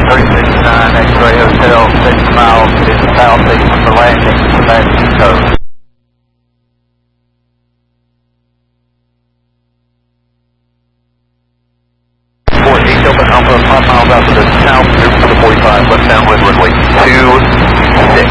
369 X-Ray Hotel, 6 miles to the southeast of the landing, Sebastian Cove. 14 Delta Alpha, 5 miles out to the south, 0 for the 45, left downwind runway 26.